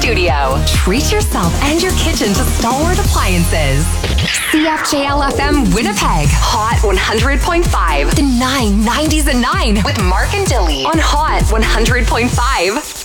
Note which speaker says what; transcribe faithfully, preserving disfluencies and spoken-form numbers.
Speaker 1: studio. Treat yourself and your kitchen to Stalwart Appliances. C F J L F M Winnipeg, Hot one hundred point five. The nine nineties and nine with Mark and Dilly on Hot one hundred point five.